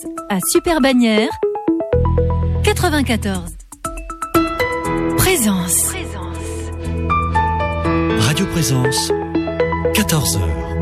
à Super-Bagnères 94. Présence. Radio Présence, 14h.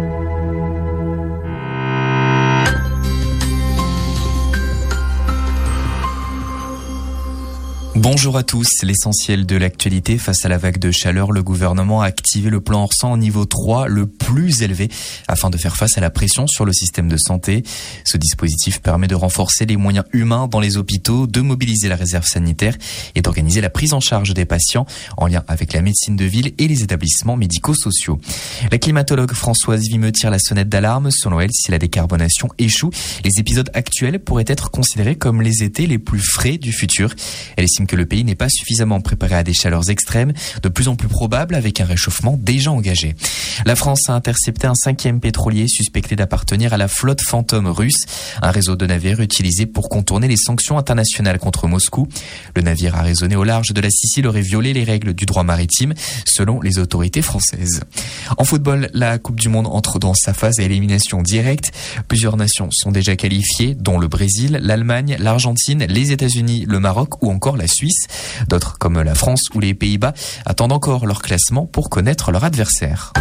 Bonjour à tous, l'essentiel de l'actualité. Face à la vague de chaleur, le gouvernement a activé le plan Orsan au niveau 3, le plus élevé, afin de faire face à la pression sur le système de santé. Ce dispositif permet de renforcer les moyens humains dans les hôpitaux, de mobiliser la réserve sanitaire et d'organiser la prise en charge des patients en lien avec la médecine de ville et les établissements médico-sociaux. La climatologue Françoise Vimeux tire la sonnette d'alarme. Selon elle, si la décarbonation échoue, les épisodes actuels pourraient être considérés comme les étés les plus frais du futur. Elle estime que le pays n'est pas suffisamment préparé à des chaleurs extrêmes, de plus en plus probables avec un réchauffement déjà engagé. La France a intercepté un 5e pétrolier suspecté d'appartenir à la flotte fantôme russe, un réseau de navires utilisé pour contourner les sanctions internationales contre Moscou. Le navire arraisonné au large de la Sicile aurait violé les règles du droit maritime, selon les autorités françaises. En football, la Coupe du Monde entre dans sa phase à élimination directe. Plusieurs nations sont déjà qualifiées, dont le Brésil, l'Allemagne, l'Argentine, les États-Unis, le Maroc ou encore la Suisse. D'autres, comme la France ou les Pays-Bas, attendent encore leur classement pour connaître leur adversaire.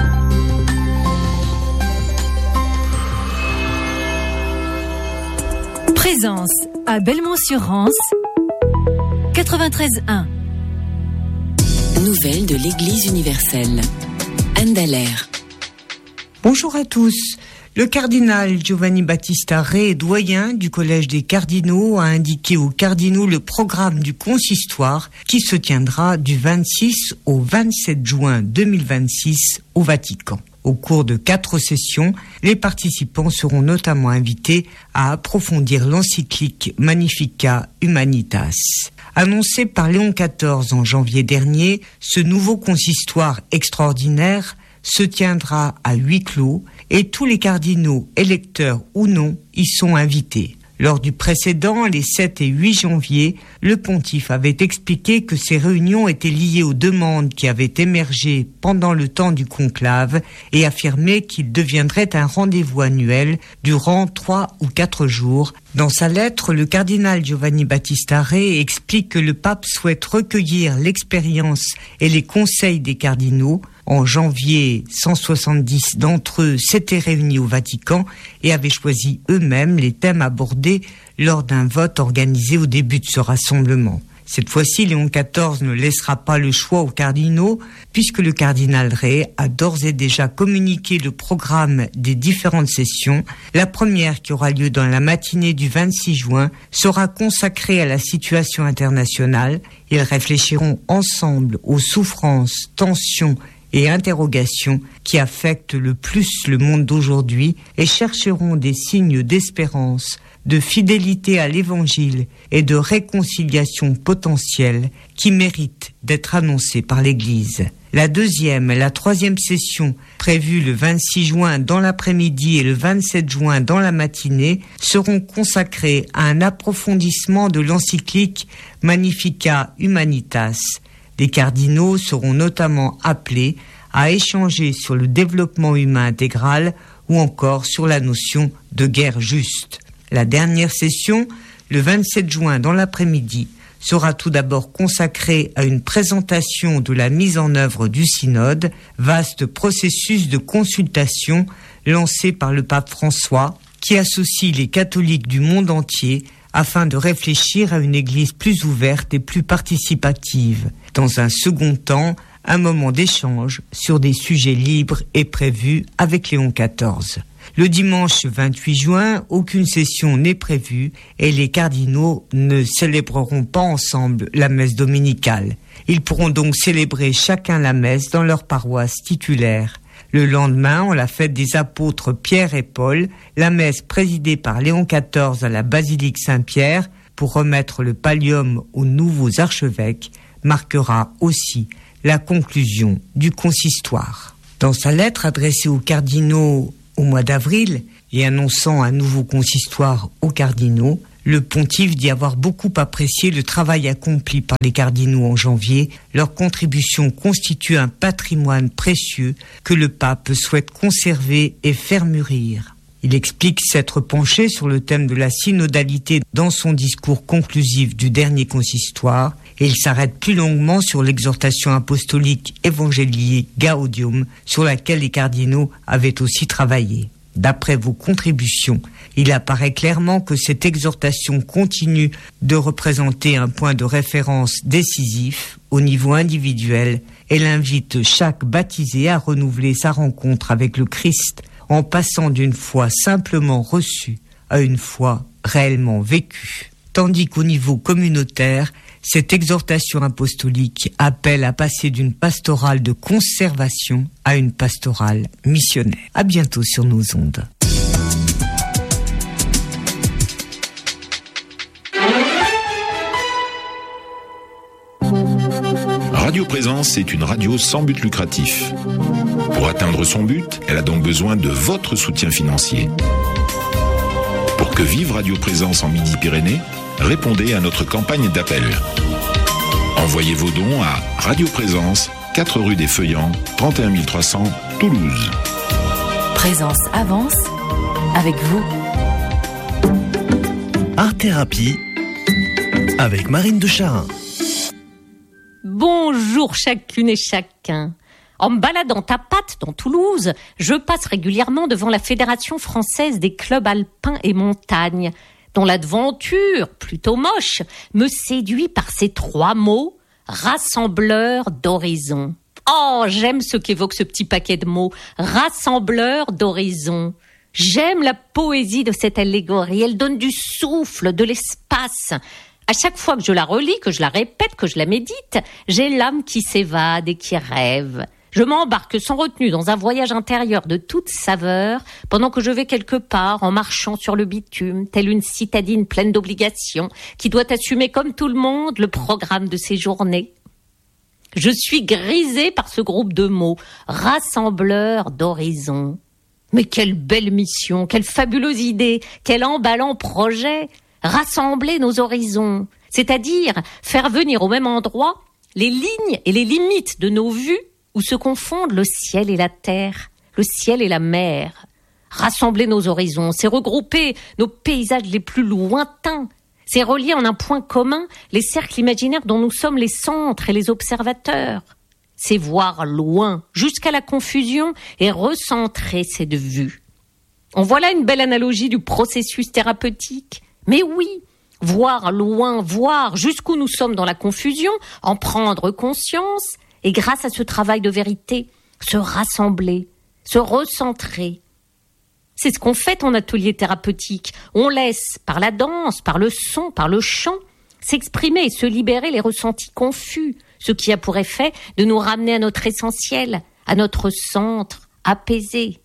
Présence à Belmont-sur-Rance 93.1. Nouvelles de l'Église universelle. Anne Dallaire. Bonjour à tous. Le cardinal Giovanni Battista Re, doyen du Collège des cardinaux, a indiqué aux cardinaux le programme du consistoire qui se tiendra du 26 au 27 juin 2026 au Vatican. Au cours de 4 sessions, les participants seront notamment invités à approfondir l'encyclique Magnificat Humanitas. Annoncé par Léon XIV en janvier dernier, ce nouveau consistoire extraordinaire se tiendra à huis clos et tous les cardinaux, électeurs ou non, y sont invités. Lors du précédent, les 7 et 8 janvier, le pontife avait expliqué que ces réunions étaient liées aux demandes qui avaient émergé pendant le temps du conclave et affirmé qu'il deviendrait un rendez-vous annuel durant 3 ou 4 jours. Dans sa lettre, le cardinal Giovanni Battista Re explique que le pape souhaite recueillir l'expérience et les conseils des cardinaux. En janvier, 170 d'entre eux s'étaient réunis au Vatican et avaient choisi eux-mêmes les thèmes abordés lors d'un vote organisé au début de ce rassemblement. Cette fois-ci, Léon XIV ne laissera pas le choix aux cardinaux, puisque le cardinal Re a d'ores et déjà communiqué le programme des différentes sessions. La première, qui aura lieu dans la matinée du 26 juin, sera consacrée à la situation internationale. Ils réfléchiront ensemble aux souffrances, tensions et interrogations qui affectent le plus le monde d'aujourd'hui et chercheront des signes d'espérance, de fidélité à l'Évangile et de réconciliation potentielle qui méritent d'être annoncés par l'Église. La deuxième et la troisième session, prévues le 26 juin dans l'après-midi et le 27 juin dans la matinée, seront consacrées à un approfondissement de l'encyclique Magnificat Humanitas. Les cardinaux seront notamment appelés à échanger sur le développement humain intégral ou encore sur la notion de guerre juste. La dernière session, le 27 juin dans l'après-midi, sera tout d'abord consacrée à une présentation de la mise en œuvre du synode, vaste processus de consultation lancé par le pape François, qui associe les catholiques du monde entier afin de réfléchir à une église plus ouverte et plus participative. Dans un second temps, un moment d'échange sur des sujets libres est prévu avec Léon XIV. Le dimanche 28 juin, aucune session n'est prévue et les cardinaux ne célébreront pas ensemble la messe dominicale. Ils pourront donc célébrer chacun la messe dans leur paroisse titulaire. Le lendemain, en la fête des apôtres Pierre et Paul, la messe présidée par Léon XIV à la basilique Saint-Pierre pour remettre le pallium aux nouveaux archevêques marquera aussi la conclusion du consistoire. Dans sa lettre adressée aux cardinaux au mois d'avril et annonçant un nouveau consistoire aux cardinaux, le pontife dit avoir beaucoup apprécié le travail accompli par les cardinaux en janvier. Leur contribution constitue un patrimoine précieux que le pape souhaite conserver et faire mûrir. Il explique s'être penché sur le thème de la synodalité dans son discours conclusif du dernier consistoire et il s'arrête plus longuement sur l'exhortation apostolique Evangelii Gaudium sur laquelle les cardinaux avaient aussi travaillé. D'après vos contributions, il apparaît clairement que cette exhortation continue de représenter un point de référence décisif au niveau individuel. Elle invite chaque baptisé à renouveler sa rencontre avec le Christ en passant d'une foi simplement reçue à une foi réellement vécue. Tandis qu'au niveau communautaire, cette exhortation apostolique appelle à passer d'une pastorale de conservation à une pastorale missionnaire. À bientôt sur nos ondes. Radio Présence est une radio sans but lucratif. Pour atteindre son but, elle a donc besoin de votre soutien financier. Pour que vive Radio Présence en Midi-Pyrénées, répondez à notre campagne d'appel. Envoyez vos dons à Radio Présence, 4 rue des Feuillants, 31 300, Toulouse. Présence avance avec vous. Art Thérapie avec Marine de Charin. Bonjour chacune et chacun. En me baladant à pattes dans Toulouse, je passe régulièrement devant la Fédération française des clubs alpins et montagnes, dont la devanture, plutôt moche, me séduit par ces 3 mots, rassembleur d'horizons. Oh, j'aime ce qu'évoque ce petit paquet de mots, rassembleur d'horizons. J'aime la poésie de cette allégorie, elle donne du souffle, de l'espace. À chaque fois que je la relis, que je la répète, que je la médite, j'ai l'âme qui s'évade et qui rêve. Je m'embarque sans retenue dans un voyage intérieur de toute saveur pendant que je vais quelque part en marchant sur le bitume, telle une citadine pleine d'obligations qui doit assumer comme tout le monde le programme de ses journées. Je suis grisée par ce groupe de mots, rassembleur d'horizons. Mais quelle belle mission, quelle fabuleuse idée, quel emballant projet, rassembler nos horizons, c'est-à-dire faire venir au même endroit les lignes et les limites de nos vues où se confondent le ciel et la terre, le ciel et la mer. Rassembler nos horizons, c'est regrouper nos paysages les plus lointains, c'est relier en un point commun les cercles imaginaires dont nous sommes les centres et les observateurs. C'est voir loin, jusqu'à la confusion, et recentrer cette vue. En voilà une belle analogie du processus thérapeutique. Mais oui, voir loin, voir jusqu'où nous sommes dans la confusion, en prendre conscience, et grâce à ce travail de vérité, se rassembler, se recentrer. C'est ce qu'on fait en atelier thérapeutique. On laisse, par la danse, par le son, par le chant, s'exprimer et se libérer les ressentis confus, ce qui a pour effet de nous ramener à notre essentiel, à notre centre apaisé.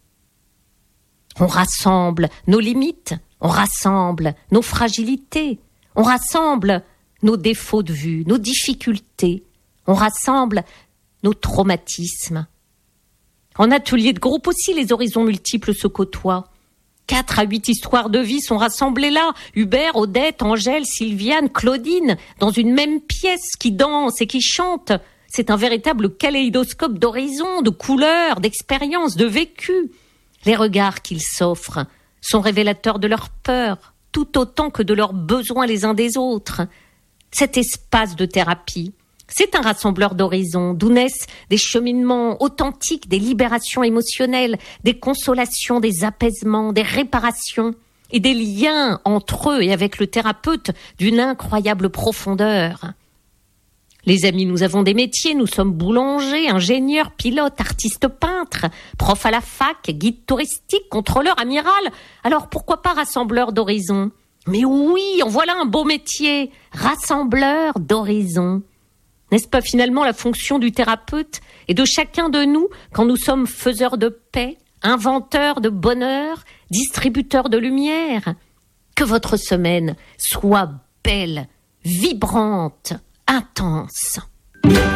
On rassemble nos limites, on rassemble nos fragilités, on rassemble nos défauts de vue, nos difficultés, on rassemble nos traumatismes. En atelier de groupe aussi, les horizons multiples se côtoient. 4 à 8 histoires de vie sont rassemblées là. Hubert, Odette, Angèle, Sylviane, Claudine, dans une même pièce, qui dansent et qui chantent. C'est un véritable kaléidoscope d'horizons, de couleurs, d'expériences, de vécus. Les regards qu'ils s'offrent sont révélateurs de leurs peurs, tout autant que de leurs besoins les uns des autres. Cet espace de thérapie, c'est un rassembleur d'horizons, d'où naissent des cheminements authentiques, des libérations émotionnelles, des consolations, des apaisements, des réparations et des liens entre eux et avec le thérapeute d'une incroyable profondeur. Les amis, nous avons des métiers, nous sommes boulangers, ingénieurs, pilotes, artistes peintres, profs à la fac, guides touristiques, contrôleurs, amiral. Alors pourquoi pas rassembleur d'horizons ? Mais oui, en voilà un beau métier, rassembleur d'horizons. N'est-ce pas finalement la fonction du thérapeute et de chacun de nous quand nous sommes faiseurs de paix, inventeurs de bonheur, distributeurs de lumière ? Que votre semaine soit belle, vibrante, intense.